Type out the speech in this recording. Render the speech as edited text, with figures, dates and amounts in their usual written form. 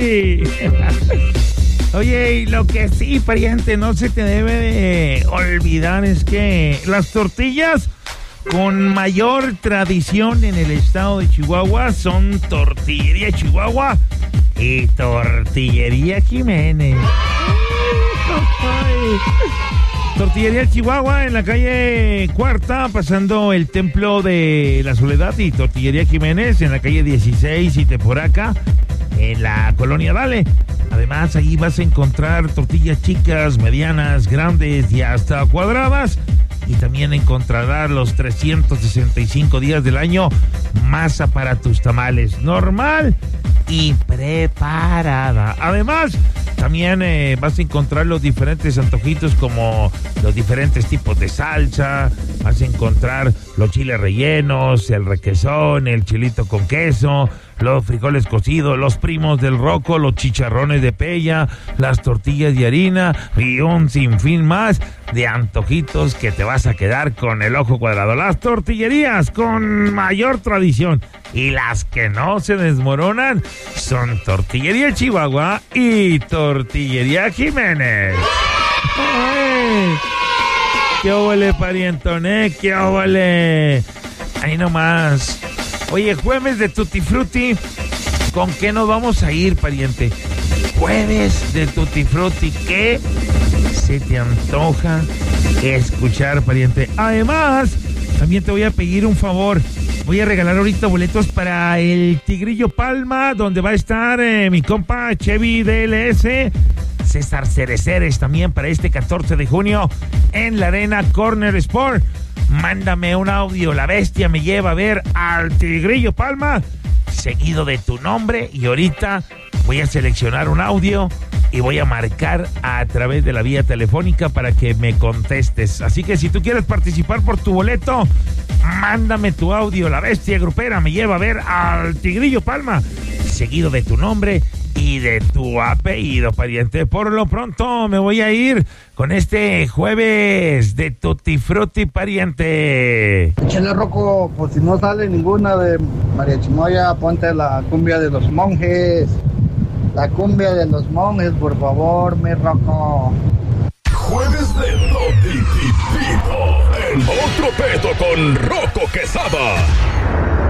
Oye, y lo que sí, pariente, no se te debe de olvidar es que las tortillas con mayor tradición en el estado de Chihuahua son Tortillería Chihuahua y Tortillería Jiménez. Tortillería Chihuahua en la calle Cuarta, pasando el Templo de la Soledad, y Tortillería Jiménez en la calle 16 y Teporaca, en la colonia Dale. Además, ahí vas a encontrar tortillas chicas, medianas, grandes y hasta cuadradas. Y también encontrarás los 365 días del año masa para tus tamales, normal y preparada. Además, también vas a encontrar los diferentes antojitos, como los diferentes tipos de salsa. Vas a encontrar los chiles rellenos, el requesón, el chilito con queso, los frijoles cocidos, los primos del roco, los chicharrones de pella, las tortillas de harina y un sinfín más de antojitos que te vas a quedar con el ojo cuadrado. Las tortillerías con mayor tradición y las que no se desmoronan son Tortillería Chihuahua y Tortillería Jiménez. ¡Ay! ¡Qué óvole, parientone! ¡Qué óvole! Ahí nomás. Oye, jueves de Tutti Frutti, ¿con qué nos vamos a ir, pariente? Jueves de Tutti Frutti, ¿qué se te antoja escuchar, pariente? Además, también te voy a pedir un favor. Voy a regalar ahorita boletos para el Tigrillo Palma, donde va a estar mi compa Chevy DLS, César Cereceres, también para este 14 de junio en la Arena Corner Sport. Mándame un audio, la bestia me lleva a ver al Tigrillo Palma, seguido de tu nombre, y ahorita voy a seleccionar un audio y voy a marcar a través de la vía telefónica para que me contestes. Así que si tú quieres participar por tu boleto, mándame tu audio, la bestia grupera me lleva a ver al Tigrillo Palma, seguido de tu nombre y de tu apellido, pariente. Por lo pronto me voy a ir con este jueves de Tutti Frutti, pariente. Échale, Rocco, pues si no sale ninguna de María Chimoya, ponte la cumbia de los monjes. La cumbia de los monjes, por favor, mi Rocco. Jueves de Tutti Pito, el otro pedo con Rocco Quesada.